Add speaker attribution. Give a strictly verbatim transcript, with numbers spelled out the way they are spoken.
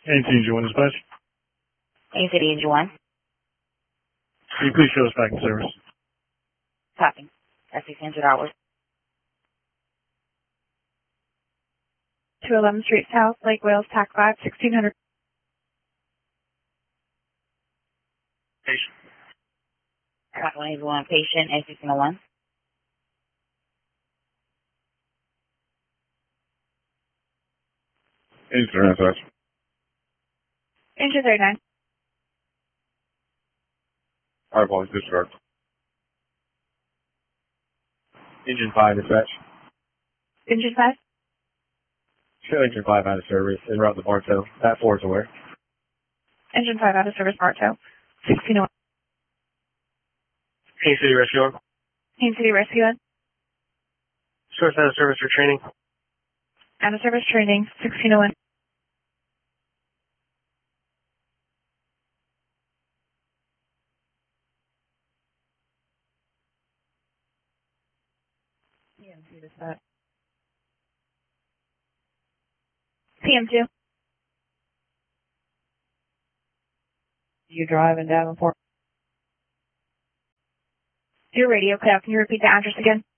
Speaker 1: A N T Engine one dispatch.
Speaker 2: A N T Engine one.
Speaker 1: Can you please show us back in service?
Speaker 2: Copy. That's six hundred dollars.
Speaker 3: two eleven Street South, Lake Wales, T A C five, sixteen hundred.
Speaker 1: Patient.
Speaker 2: Copy one eighty-one, patient, A sixteen oh one.
Speaker 1: Engine dispatch.
Speaker 3: Engine thirty-nine.
Speaker 1: Fire police discharge.
Speaker 4: Engine five dispatch.
Speaker 3: Engine five.
Speaker 4: Show engine five out of service. En route to Bartow. That four is aware.
Speaker 3: Engine five out of service, Bartow, sixteen oh one.
Speaker 4: Haines City Rescue.
Speaker 3: Haines City Rescue.
Speaker 4: Source out of service for training.
Speaker 3: Out of service training, sixteen oh one. P M two dispatch. P M two. You drive in Davenport. Your radio cut out. Can you repeat the address again?